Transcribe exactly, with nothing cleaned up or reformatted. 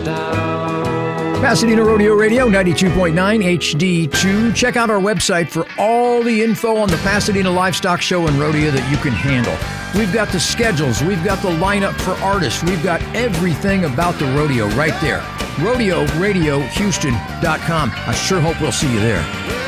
Pasadena Rodeo Radio, ninety-two point nine H D two. Check out our website for all the info on the Pasadena Livestock Show and Rodeo that you can handle. We've got the schedules. We've got the lineup for artists. We've got everything about the rodeo right there. rodeo radio houston dot com. I sure hope we'll see you there.